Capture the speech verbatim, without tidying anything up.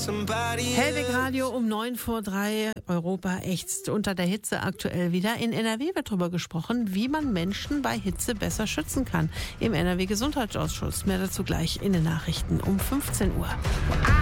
Hellweg Radio um neun vor drei. Europa ächzt unter der Hitze aktuell wieder. In N R W wird darüber gesprochen, wie man Menschen bei Hitze besser schützen kann. Im N R W Gesundheitsausschuss. Mehr dazu gleich in den Nachrichten um fünfzehn Uhr.